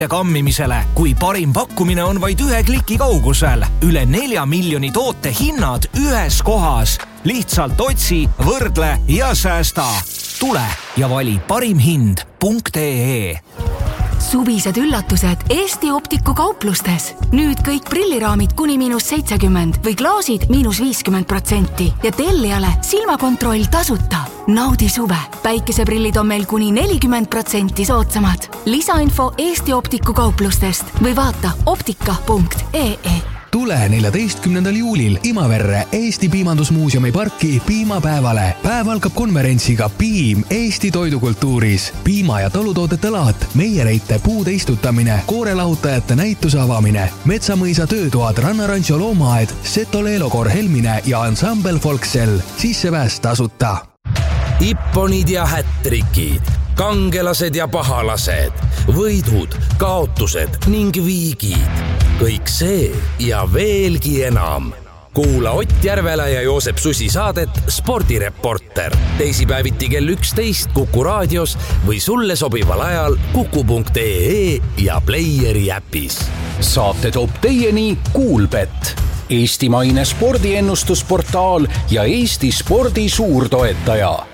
kammimisele, kui parim pakkumine on vaid 1 kliki kaugusel. Üle 4 miljoni toote hinnad ühes kohas. Lihtsalt otsi, võrdle ja säästa. Tule ja vali parimhind.ee. Suvised üllatused Eesti Optiku kauplustes. Nüüd kõik prilliraamid kuni -70% või klaasid -50% ja tellijale silmakontroll tasuta. Naudi suve. Päikeseprillid on meil kuni 40% soodsamad. Lisainfo Eesti Optiku kauplustest või vaata optika.ee. Tule 14. juulil Imaverre Eesti Piimandusmuuseumi parki piimapäevale. Päev algab konverentsiga Piim Eesti toidukultuuris. Piima- ja talutoodete laat, meiereite puude istutamine, koorelahutajate näituse avamine, Metsamõisa töötoad, Rannarancho loomaaed, Seto Leelokoor Helmine ja ansambel Folksel. Sissepääs tasuta. Ipponid ja hättrikid, kangelased ja pahalased, võidud, kaotused ning viigid. Kõik see ja veelgi enam. Kuula Ott Järvela ja Joosep Susi saadet Spordireporter. Teisipäeviti kell 11 Kuku raadios või sulle sobival ajal kuku.ee ja Playeri äpis. Saate toob teieni Kuulbet, eestimaine spordiennustusportaal ja Eesti spordi suurtoetaja.